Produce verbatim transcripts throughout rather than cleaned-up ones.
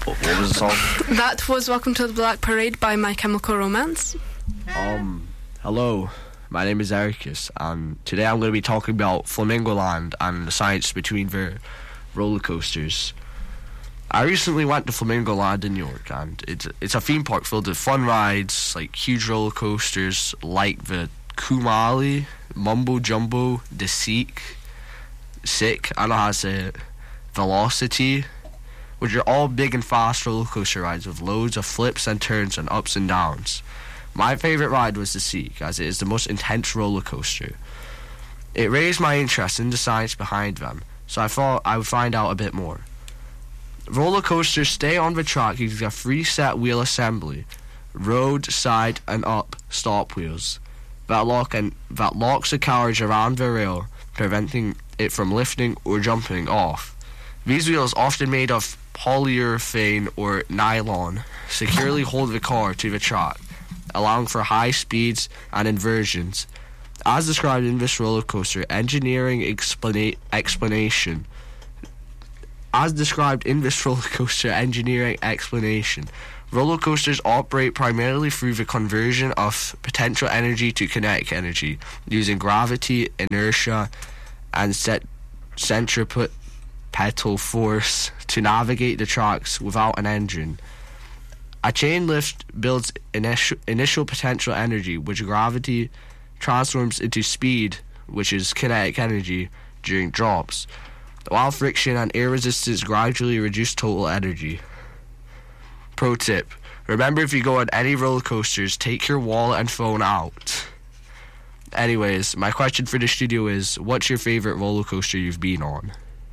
What, what was the song? That was Welcome to the Black Parade by My Chemical Romance. Um, hello. My name is Ericus, and today I'm going to be talking about Flamingo Land and the science between their roller coasters. I recently went to Flamingo Land in New York, and it's it's a theme park filled with fun rides, like huge roller coasters, like the Kumali, Mumbo Jumbo, the Seek, Sick, I don't know how to say it, Velocity, which are all big and fast roller coaster rides with loads of flips and turns and ups and downs. My favorite ride was the Seek, as it is the most intense roller coaster. It raised my interest in the science behind them, so I thought I would find out a bit more. Roller coasters stay on the track using a three-set wheel assembly, road, side, and up stop wheels that lock and that locks the carriage around the rail, preventing it from lifting or jumping off. These wheels, often made of polyurethane or nylon, securely hold the car to the track, allowing for high speeds and inversions. As described in this roller coaster engineering explana- explanation, as described in this roller coaster engineering explanation, roller coasters operate primarily through the conversion of potential energy to kinetic energy, using gravity, inertia, and set centripetal force to navigate the tracks without an engine. A chain lift builds initial, initial potential energy, which gravity transforms into speed, which is kinetic energy, during drops, while friction and air resistance gradually reduce total energy. Pro tip: remember, if you go on any roller coasters, take your wallet and phone out. Anyways, my question for the studio is, what's your favorite roller coaster you've been on?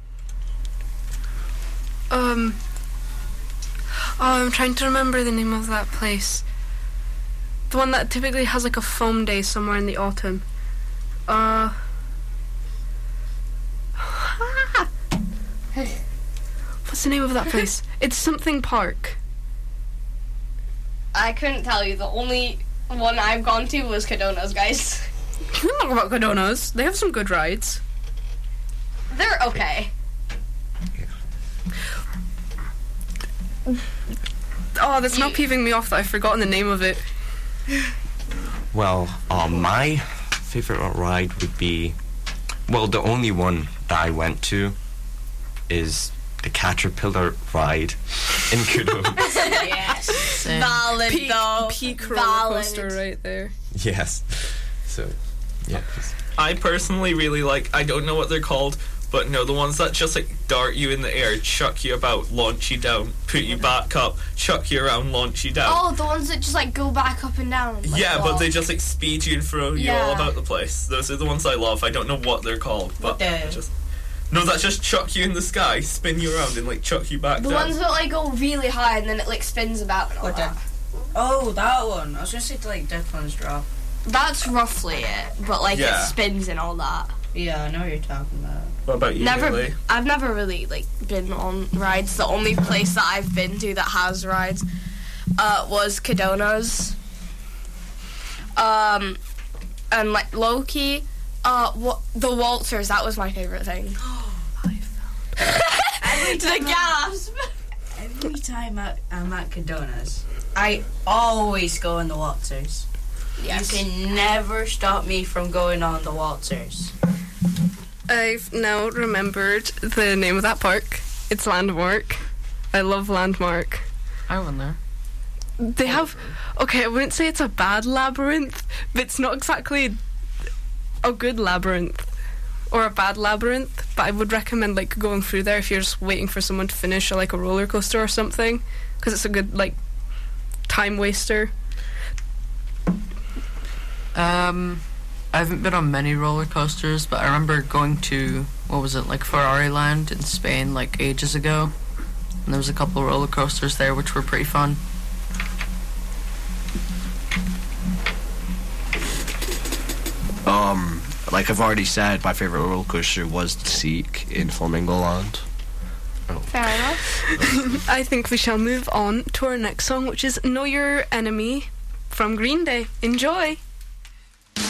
Um... Oh, I'm trying to remember the name of that place. The one that typically has like a foam day somewhere in the autumn. Uh... What's the name of that place? It's something park. I couldn't tell you. The only one I've gone to was Cadona's, guys. You don't know about Cadona's. They have some good rides. They're okay. Oh, that's not peeving me off that I've forgotten the name of it. Well, um, my favorite ride would be, well, the only one that I went to is the Caterpillar ride in Cadonas. Yes. Valid, Peak, though. peak roller Valid. coaster right there. Yes. So, yeah. I personally really like, I don't know what they're called, but no, the ones that just like dart you in the air, chuck you about, launch you down, put you back up, chuck you around, launch you down. Oh, the ones that just like go back up and down. Like, yeah, wall. but they just like speed you and throw you Yeah. all about the place. Those are the ones I love. I don't know what they're called, but What the- just no, that just chuck you in the sky, spin you around, and like chuck you back The down. ones that like go really high and then it like spins about and all What that. the- Oh, that one. I was gonna say to like Death One's Drop. That's roughly it, but like Yeah. it spins and all that. Yeah, I know what you're talking about. What about you, Never, Haley? I've never really like been on rides. The only place that I've been to that has rides uh, was Cadona's. Um, and like Loki, uh, what the waltzers. That was my favorite thing. Every The time, gasp. every time I, I'm at Cadona's, I always go on the waltzers. Yes. You can never stop me from going on the waltzers. I've now remembered the name of that park. It's Landmark. I love Landmark. I went there. They have... Okay, I wouldn't say it's a bad labyrinth, but it's not exactly a good labyrinth or a bad labyrinth, but I would recommend like going through there if you're just waiting for someone to finish or, like a roller coaster or something, because it's a good like time waster. Um, I haven't been on many roller coasters, but I remember going to, what was it, like Ferrari Land in Spain like ages ago, and there was a couple of roller coasters there which were pretty fun. Um, like I've already said, my favorite roller coaster was the Seek in Flamingo Land. Fair enough. I think we shall move on to our next song, which is Know Your Enemy from Green Day. Enjoy!